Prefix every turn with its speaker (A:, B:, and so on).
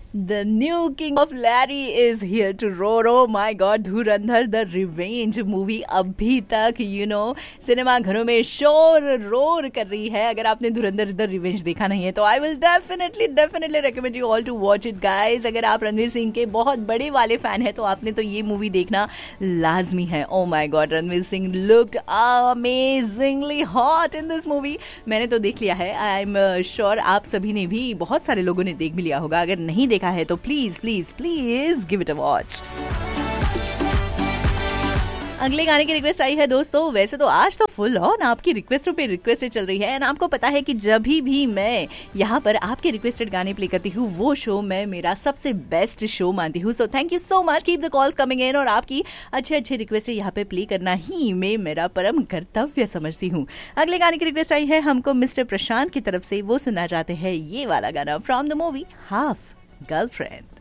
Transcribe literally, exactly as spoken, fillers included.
A: The new king of Larry is here to roar. Oh my God, Dhurandhar the revenge movie अभी तक you know cinema घरों में शोर roar कर रही है. अगर आपने धुरंधर द रिवेंज देखा नहीं है तो I will definitely definitely recommend you all to watch it guys. अगर आप रणवीर सिंह के बहुत बड़े वाले फैन हैं तो आपने तो ये मूवी देखना लाजमी है. ओ माई God, Ranveer Singh looked amazingly hot in this movie. मैंने तो देख लिया है. आई एम श्योर आप सभी ने भी, बहुत सारे लोगों ने देख भी लिया होगा. अगर नहीं देखा है तो please please please give it a watch. अगले गाने की रिक्वेस्ट आई है दोस्तों. वैसे तो आज तो फुल ऑन आपकी रिक्वेस्टों पे रिक्वेस्ट चल रही है एंड आपको पता है कि जब भी मैं यहाँ पर आपके रिक्वेस्टेड गाने प्ले करती हूँ वो शो मैं मेरा सबसे बेस्ट शो मानती हूँ. So thank you so much, keep the calls coming in. और आपकी अच्छे अच्छे रिक्वेस्ट यहाँ पे प्ले करना ही मैं मेरा परम कर्तव्य समझती हूँ. अगले गाने की रिक्वेस्ट आई है हमको मिस्टर प्रशांत की तरफ से. वो सुनना चाहते हैं ये वाला गाना from the movie half girlfriend.